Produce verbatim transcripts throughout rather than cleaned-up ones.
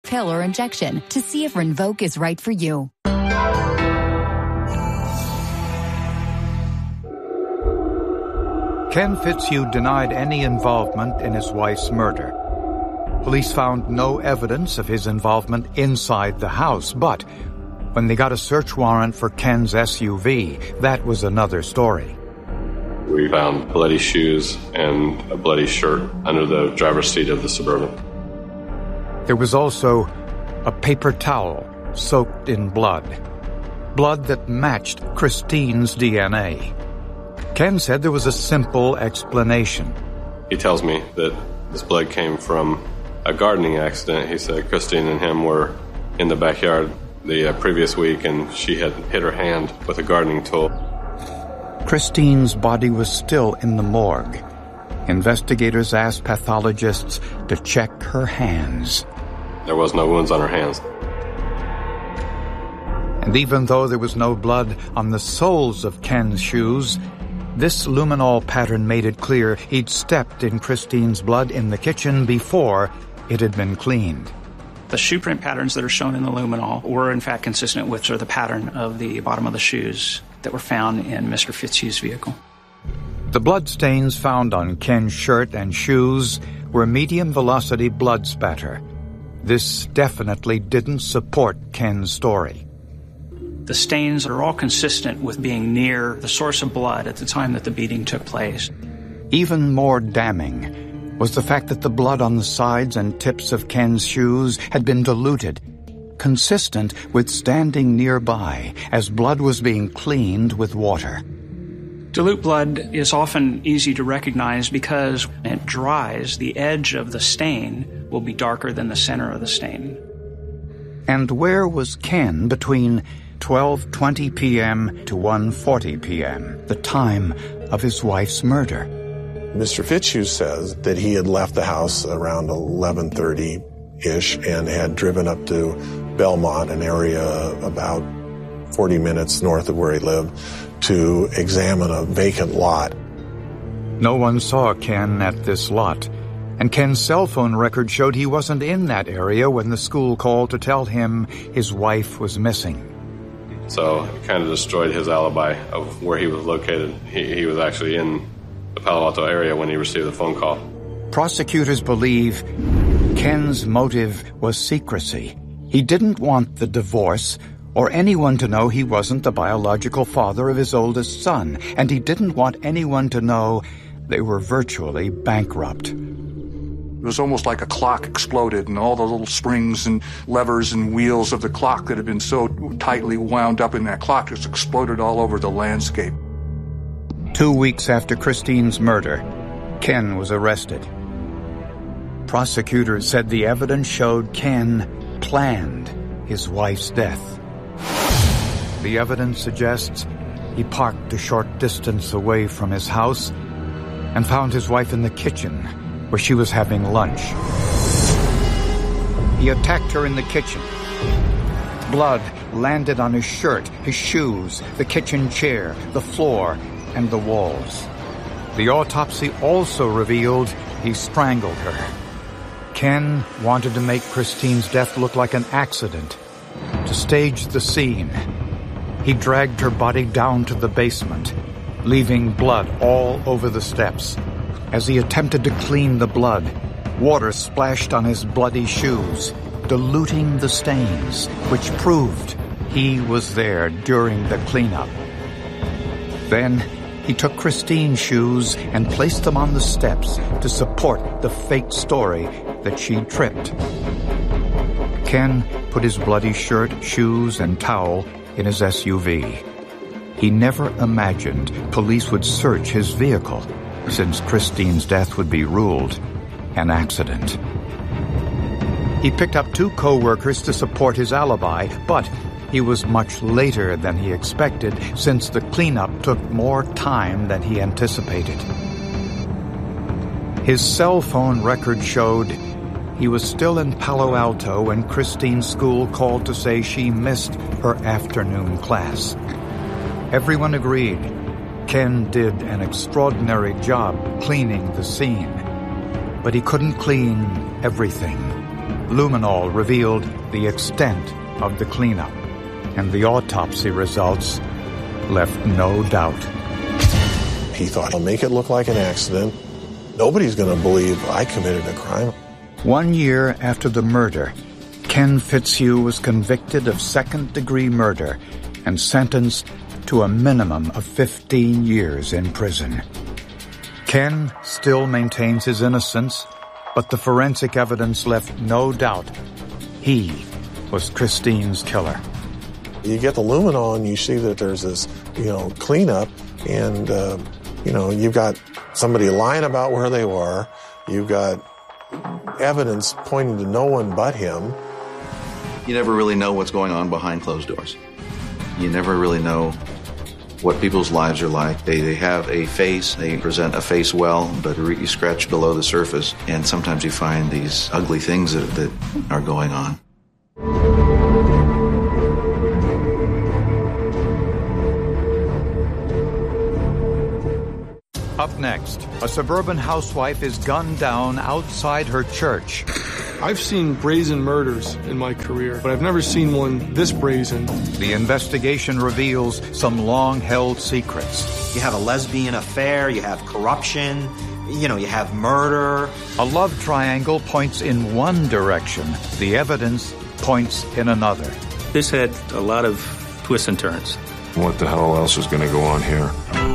pill or injection to see if Rinvoq is right for you. Ken Fitzhugh denied any involvement in his wife's murder. Police found no evidence of his involvement inside the house, but when they got a search warrant for Ken's S U V, that was another story. We found bloody shoes and a bloody shirt under the driver's seat of the Suburban. There was also a paper towel soaked in blood, blood that matched Christine's D N A. Ken said there was a simple explanation. He tells me that this blood came from a gardening accident. He said Christine and him were in the backyard the uh, previous week, and she had hit her hand with a gardening tool. Christine's body was still in the morgue. Investigators asked pathologists to check her hands. There was no wounds on her hands. And even though there was no blood on the soles of Ken's shoes, this luminol pattern made it clear he'd stepped in Christine's blood in the kitchen before it had been cleaned. The shoe print patterns that are shown in the luminol were in fact consistent with sort of the pattern of the bottom of the shoes that were found in Mister Fitzhugh's vehicle. The blood stains found on Ken's shirt and shoes were medium-velocity blood spatter. This definitely didn't support Ken's story. The stains are all consistent with being near the source of blood at the time that the beating took place. Even more damning was the fact that the blood on the sides and tips of Ken's shoes had been diluted, consistent with standing nearby as blood was being cleaned with water. Dilute blood is often easy to recognize because when it dries, the edge of the stain will be darker than the center of the stain. And where was Ken between twelve twenty p.m. to one forty p.m., the time of his wife's murder? Mister Fitzhugh says that he had left the house around eleven thirty-ish and had driven up to Belmont, an area about forty minutes north of where he lived, to examine a vacant lot. No one saw Ken at this lot, and Ken's cell phone record showed he wasn't in that area when the school called to tell him his wife was missing. So it kind of destroyed his alibi of where he was located. He, he was actually in the Palo Alto area when he received the phone call. Prosecutors believe Ken's motive was secrecy. He didn't want the divorce or anyone to know he wasn't the biological father of his oldest son, and he didn't want anyone to know they were virtually bankrupt. It was almost like a clock exploded, and all the little springs and levers and wheels of the clock that had been so tightly wound up in that clock just exploded all over the landscape. Two weeks after Christine's murder, Ken was arrested. Prosecutors said the evidence showed Ken planned his wife's death. The evidence suggests he parked a short distance away from his house and found his wife in the kitchen where she was having lunch. He attacked her in the kitchen. Blood landed on his shirt, his shoes, the kitchen chair, the floor, and the walls. The autopsy also revealed he strangled her. Ken wanted to make Christine's death look like an accident, to stage the scene. He dragged her body down to the basement, leaving blood all over the steps. As he attempted to clean the blood, water splashed on his bloody shoes, diluting the stains, which proved he was there during the cleanup. Then he took Christine's shoes and placed them on the steps to support the fake story that she'd tripped. Ken put his bloody shirt, shoes, and towel in his S U V. He never imagined police would search his vehicle, since Christine's death would be ruled an accident. He picked up two co-workers to support his alibi, but he was much later than he expected, since the cleanup took more time than he anticipated. His cell phone record showed he was still in Palo Alto when Christine's school called to say she missed her afternoon class. Everyone agreed Ken did an extraordinary job cleaning the scene, but he couldn't clean everything. luminol revealed the extent of the cleanup, and the autopsy results left no doubt. He thought, I'll make it look like an accident. Nobody's going to believe I committed a crime. One year after the murder, Ken Fitzhugh was convicted of second-degree murder and sentenced to a minimum of fifteen years in prison. Ken still maintains his innocence, but the forensic evidence left no doubt he was Christine's killer. You get the luminol and you see that there's this, you know, cleanup, and, uh, you know, you've got somebody lying about where they were. You've got evidence pointing to no one but him. You never really know what's going on behind closed doors. You never really know what people's lives are like. They, they have a face, they present a face well, but you scratch below the surface, and sometimes you find these ugly things that, that are going on. Up next, a suburban housewife is gunned down outside her church. I've seen brazen murders in my career, but I've never seen one this brazen. The investigation reveals some long-held secrets. You have a lesbian affair, you have corruption, you know, you have murder. A love triangle points in one direction. The evidence points in another. This had a lot of twists and turns. What the hell else is going to go on here?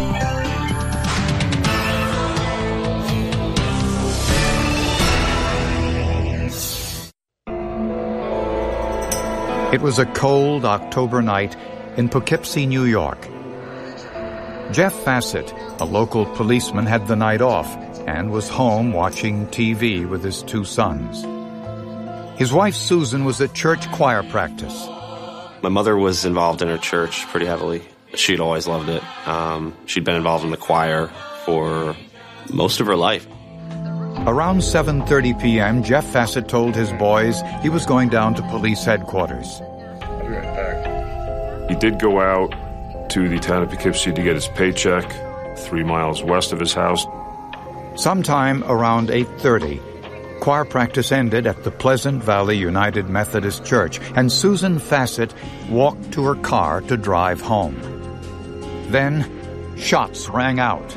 It was a cold October night in Poughkeepsie, New York. Jeff Fassett, a local policeman, had the night off and was home watching T V with his two sons. His wife, Susan, was at church choir practice. My mother was involved in her church pretty heavily. She'd always loved it. Um, she'd been involved in the choir for most of her life. Around seven thirty p.m., Jeff Fassett told his boys he was going down to police headquarters. I'll be right back. He did go out to the town of Poughkeepsie to get his paycheck, three miles west of his house. Sometime around eight thirty, choir practice ended at the Pleasant Valley United Methodist Church, and Susan Fassett walked to her car to drive home. Then, shots rang out.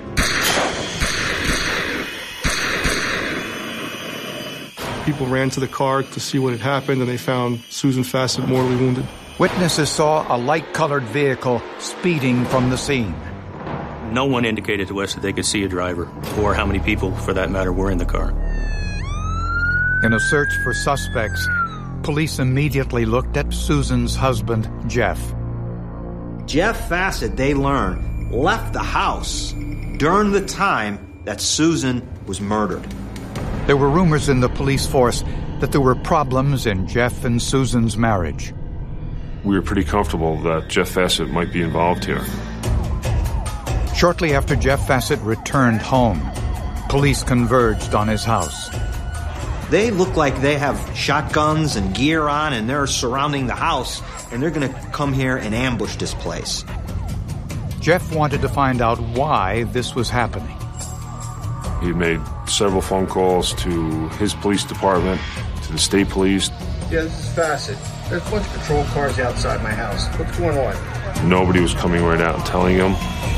People ran to the car to see what had happened, and they found Susan Fassett mortally wounded. Witnesses saw a light-colored vehicle speeding from the scene. No one indicated to us that they could see a driver, or how many people, for that matter, were in the car. In a search for suspects, police immediately looked at Susan's husband, Jeff. Jeff Fassett, they learned, left the house during the time that Susan was murdered. There were rumors in the police force that there were problems in Jeff and Susan's marriage. We were pretty comfortable that Jeff Fassett might be involved here. Shortly after Jeff Fassett returned home, police converged on his house. They look like they have shotguns and gear on, and they're surrounding the house, and they're going to come here and ambush this place. Jeff wanted to find out why this was happening. He made several phone calls to his police department, to the state police. Yeah, this is Fassett. There's a bunch of patrol cars outside my house. What's going on? Nobody was coming right out and telling him.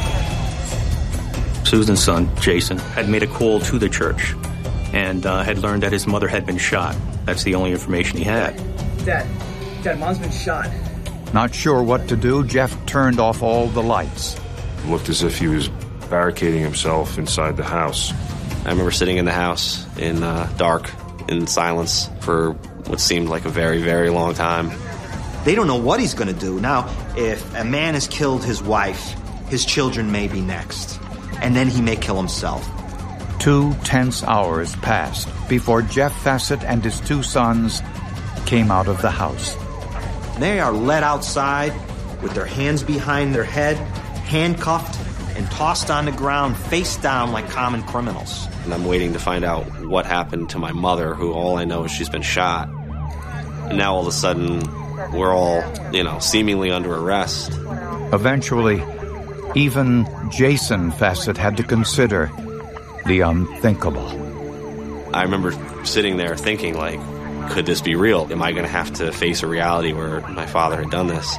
Susan's son, Jason, had made a call to the church and uh, had learned that his mother had been shot. That's the only information he had. Dad, Dad, Mom's been shot. Not sure what to do, Jeff turned off all the lights. It looked as if he was barricading himself inside the house. I remember sitting in the house in uh, dark, in silence, for what seemed like a very, very long time. They don't know what he's going to do. Now, if a man has killed his wife, his children may be next. And then he may kill himself. Two tense hours passed before Jeff Fassett and his two sons came out of the house. They are led outside with their hands behind their head, handcuffed, and tossed on the ground face down like common criminals. And I'm waiting to find out what happened to my mother, who all I know is she's been shot. And now all of a sudden, we're all, you know, seemingly under arrest. Eventually, even Jason Fassett had to consider the unthinkable. I remember sitting there thinking, like, could this be real? Am I going to have to face a reality where my father had done this?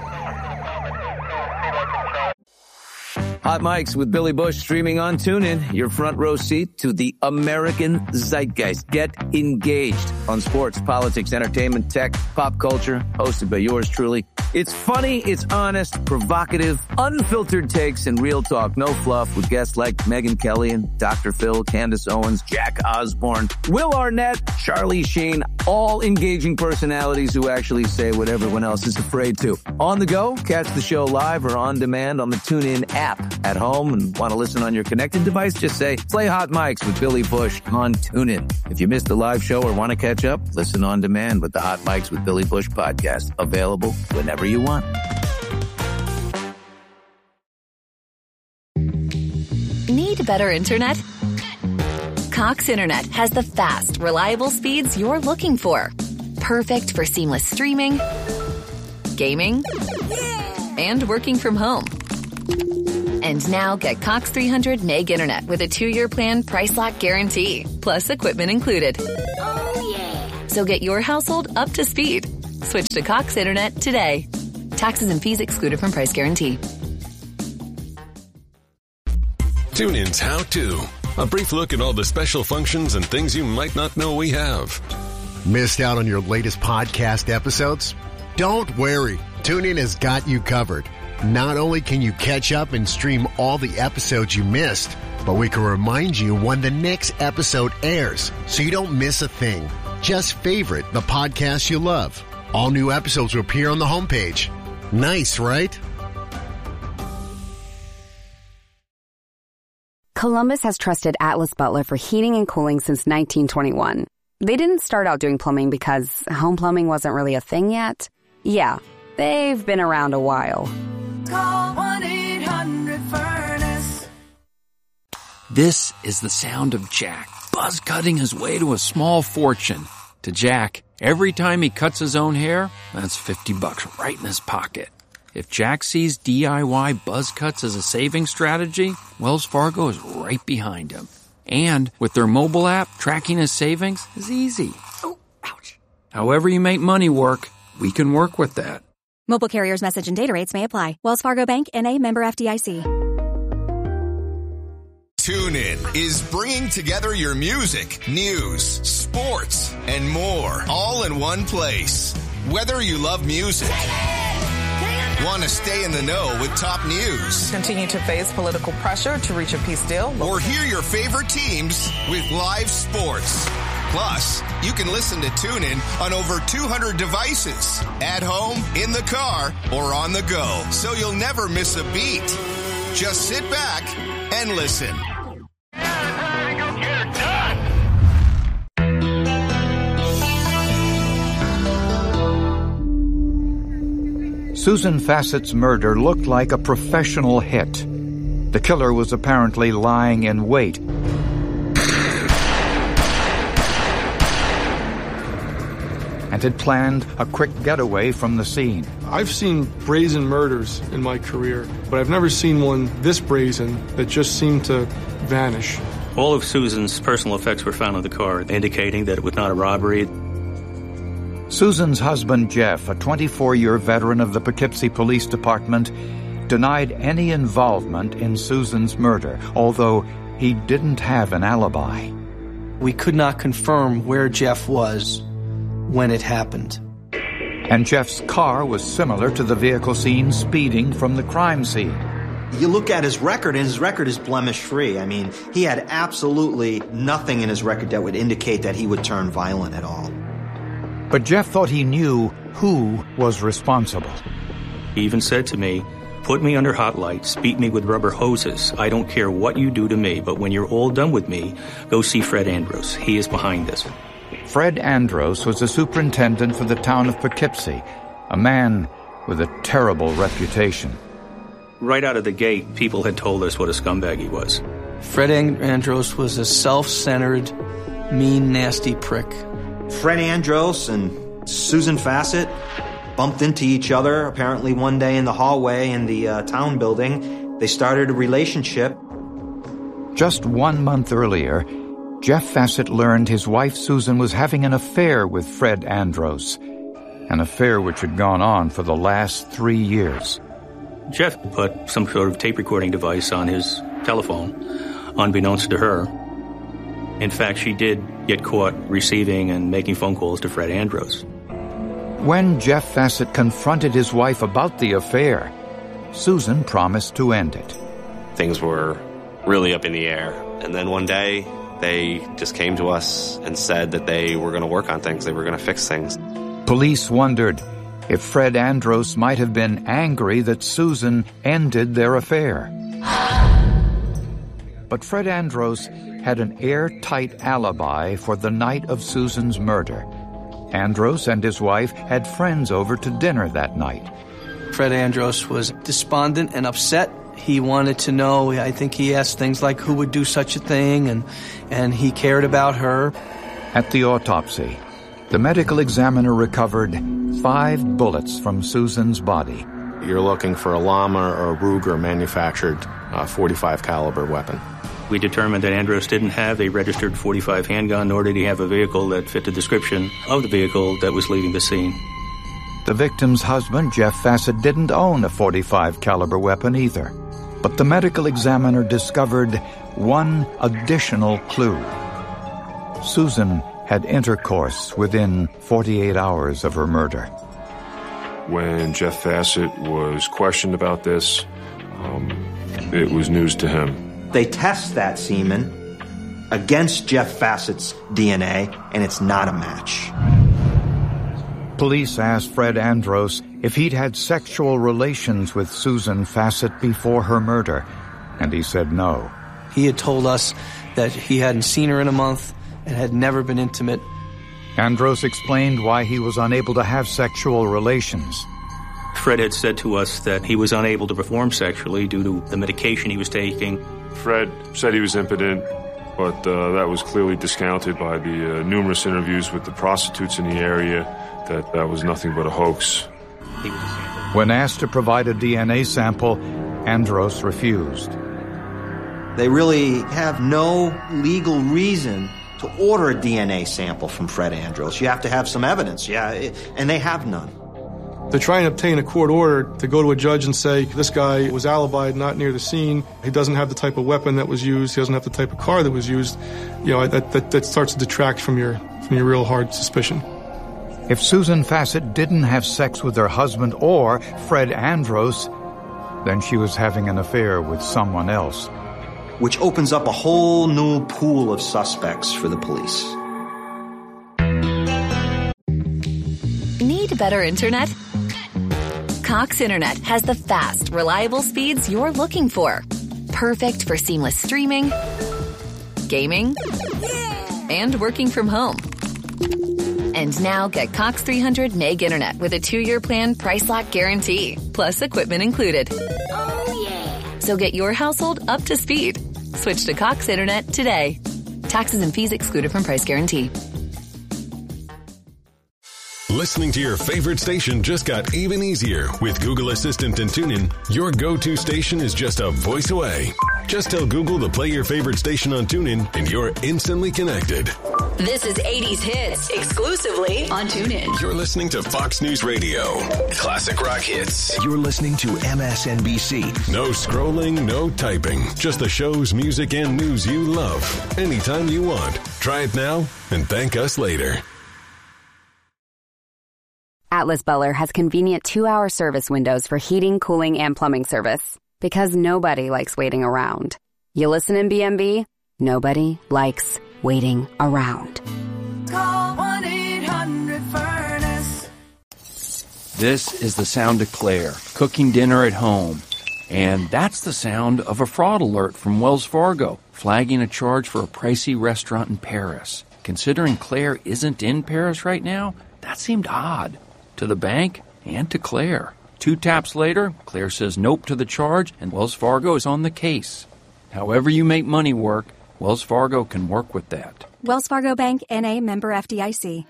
Hot Mics with Billy Bush streaming on TuneIn. Your front row seat to the American zeitgeist. Get engaged on sports, politics, entertainment, tech, pop culture. Hosted by yours truly. It's funny, it's honest, provocative, unfiltered takes, and real talk. No fluff with guests like Megyn Kelly and Doctor Phil, Candace Owens, Jack Osborne, Will Arnett, Charlie Sheen. All engaging personalities who actually say what everyone else is afraid to. On the go, catch the show live or on demand on the TuneIn app. At home and want to listen on your connected device, just say, play Hot Mics with Billy Bush on TuneIn. If you missed a live show or want to catch up, listen on demand with the Hot Mics with Billy Bush podcast. Available whenever you want. Need better internet? Cox Internet has the fast, reliable speeds you're looking for. Perfect for seamless streaming, gaming, and working from home. And now get Cox three hundred meg internet with a two-year plan price lock guarantee, plus equipment included. Oh, yeah. So get your household up to speed. Switch to Cox Internet today. Taxes and fees excluded from price guarantee. TuneIn's How To. A brief look at all the special functions and things you might not know we have. Missed out on your latest podcast episodes? Don't worry. TuneIn has got you covered. Not only can you catch up and stream all the episodes you missed, but we can remind you when the next episode airs so you don't miss a thing. Just favorite the podcast you love. All new episodes will appear on the homepage. Nice, right? Columbus has trusted Atlas Butler for heating and cooling since nineteen twenty-one. They didn't start out doing plumbing because home plumbing wasn't really a thing yet. Yeah, they've been around a while. Call one eight hundred furnace. This is the sound of Jack, buzz cutting his way to a small fortune. To Jack, every time he cuts his own hair, that's fifty bucks right in his pocket. If Jack sees D I Y buzz cuts as a saving strategy, Wells Fargo is right behind him. And with their mobile app, tracking his savings is easy. Oh, ouch. However you make money work, we can work with that. Mobile carriers' message and data rates may apply. Wells Fargo Bank, N A, member F D I C. TuneIn is bringing together your music, news, sports, and more, all in one place. Whether you love music, want to stay in the know with top news, continue to face political pressure to reach a peace deal, or hear your favorite teams with live sports. Plus, you can listen to TuneIn on over two hundred devices, at home, in the car, or on the go, so you'll never miss a beat. Just sit back and listen. Susan Fassett's murder looked like a professional hit. The killer was apparently lying in wait. And had planned a quick getaway from the scene. I've seen brazen murders in my career, but I've never seen one this brazen that just seemed to vanish. All of Susan's personal effects were found in the car, indicating that it was not a robbery. Susan's husband, Jeff, a twenty-four-year veteran of the Poughkeepsie Police Department, denied any involvement in Susan's murder, although he didn't have an alibi. We could not confirm where Jeff was when it happened. And Jeff's car was similar to the vehicle seen speeding from the crime scene. You look at his record, and his record is blemish-free. I mean, he had absolutely nothing in his record that would indicate that he would turn violent at all. But Jeff thought he knew who was responsible. He even said to me, "Put me under hot lights, beat me with rubber hoses. I don't care what you do to me, but when you're all done with me, go see Fred Andros. He is behind this." Fred Andros was the superintendent for the town of Poughkeepsie, a man with a terrible reputation. Right out of the gate, people had told us what a scumbag he was. Fred Andros was a self-centered, mean, nasty prick. Fred Andros and Susan Fassett bumped into each other apparently one day in the hallway in the uh, town building. They started a relationship. Just one month earlier, Jeff Fassett learned his wife Susan was having an affair with Fred Andros, an affair which had gone on for the last three years. Jeff put some sort of tape recording device on his telephone, unbeknownst to her. In fact, she did get caught receiving and making phone calls to Fred Andros. When Jeff Fassett confronted his wife about the affair, Susan promised to end it. Things were really up in the air. And then one day, they just came to us and said that they were going to work on things. They were going to fix things. Police wondered if Fred Andros might have been angry that Susan ended their affair. But Fred Andros had an airtight alibi for the night of Susan's murder. Andros and his wife had friends over to dinner that night. Fred Andros was despondent and upset. He wanted to know, I think he asked things like who would do such a thing, and, and he cared about her. At the autopsy, the medical examiner recovered five bullets from Susan's body. You're looking for a Lama or a Ruger manufactured uh, forty-five caliber weapon. We determined that Andros didn't have a registered forty-five handgun, nor did he have a vehicle that fit the description of the vehicle that was leaving the scene. The victim's husband, Jeff Fassett, didn't own a forty-five caliber weapon either. But the medical examiner discovered one additional clue. Susan had intercourse within forty-eight hours of her murder. When Jeff Fassett was questioned about this, um, it was news to him. They test that semen against Jeff Fassett's D N A, and it's not a match. Police asked Fred Andros if he'd had sexual relations with Susan Fassett before her murder, and he said no. He had told us that he hadn't seen her in a month and had never been intimate. Andros explained why he was unable to have sexual relations. Fred had said to us that he was unable to perform sexually due to the medication he was taking. Fred said he was impotent, but uh, that was clearly discounted by the uh, numerous interviews with the prostitutes in the area, that that was nothing but a hoax. When asked to provide a D N A sample, Andros refused. They really have no legal reason to order a D N A sample from Fred Andros. You have to have some evidence, yeah, and they have none. To try and obtain a court order to go to a judge and say, this guy was alibied, not near the scene, he doesn't have the type of weapon that was used, he doesn't have the type of car that was used, you know, that, that, that starts to detract from your, from your real hard suspicion. If Susan Fassett didn't have sex with her husband or Fred Andros, then she was having an affair with someone else. Which opens up a whole new pool of suspects for the police. Need better internet? Cox Internet has the fast, reliable speeds you're looking for. Perfect for seamless streaming, gaming, and working from home. And now get Cox three hundred meg internet with a two-year plan price lock guarantee, plus equipment included. Oh, yeah. So get your household up to speed. Switch to Cox Internet today. Taxes and fees excluded from price guarantee. Listening to your favorite station just got even easier. With Google Assistant and TuneIn, your go-to station is just a voice away. Just tell Google to play your favorite station on TuneIn, and you're instantly connected. This is eighties Hits, exclusively on TuneIn. You're listening to Fox News Radio. Classic rock hits. You're listening to M S N B C. No scrolling, no typing. Just the shows, music, and news you love. Anytime you want. Try it now and thank us later. Atlas Butler has convenient two-hour service windows for heating, cooling, and plumbing service. Because nobody likes waiting around. You listen in B M B? Nobody likes waiting around. Call one eight hundred furnace. This is the sound of Claire, cooking dinner at home. And that's the sound of a fraud alert from Wells Fargo, flagging a charge for a pricey restaurant in Paris. Considering Claire isn't in Paris right now, that seemed odd. To the bank and to Claire. Two taps later, Claire says nope to the charge, and Wells Fargo is on the case. However you make money work, Wells Fargo can work with that. Wells Fargo Bank, N A, member F D I C.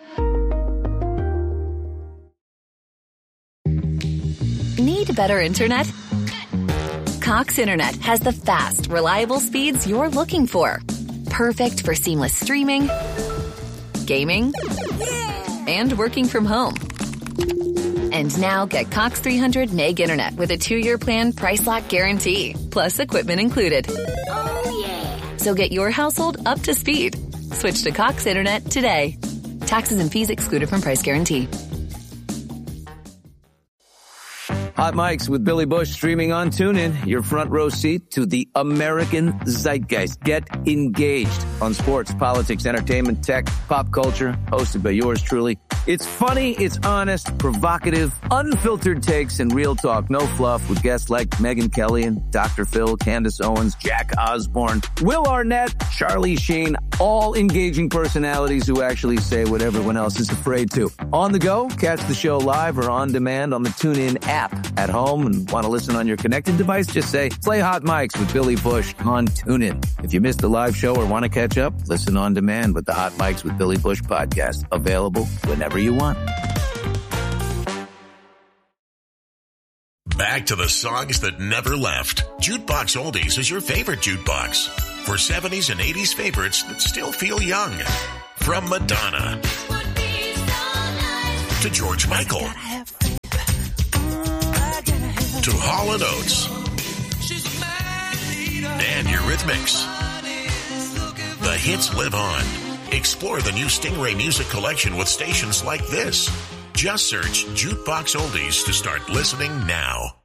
Need better internet? Cox Internet has the fast, reliable speeds you're looking for. Perfect for seamless streaming, gaming, and working from home. And now get Cox three hundred meg internet with a two-year plan price lock guarantee, plus equipment included. Oh, yeah. So get your household up to speed. Switch to Cox Internet today. Taxes and fees excluded from price guarantee. Hot Mics with Billy Bush streaming on TuneIn. Your front row seat to the American zeitgeist. Get engaged on sports, politics, entertainment, tech, pop culture. Hosted by yours truly. It's funny, it's honest, provocative, unfiltered takes, and real talk. No fluff with guests like Megyn Kelly and Doctor Phil, Candace Owens, Jack Osborne, Will Arnett, Charlie Sheen. All engaging personalities who actually say what everyone else is afraid to. On the go, catch the show live or on demand on the TuneIn app. At home and want to listen on your connected device, just say, play Hot Mics with Billy Bush on TuneIn. If you missed the live show or want to catch up, listen on demand with the Hot Mics with Billy Bush podcast. Available whenever you want. Back to the songs that never left. Jukebox Oldies is your favorite jukebox. For seventies and eighties favorites that still feel young. From Madonna to George Michael to Hall and Oates and Eurythmics. The hits live on. Explore the new Stingray Music Collection with stations like this. Just search Jukebox Oldies to start listening now.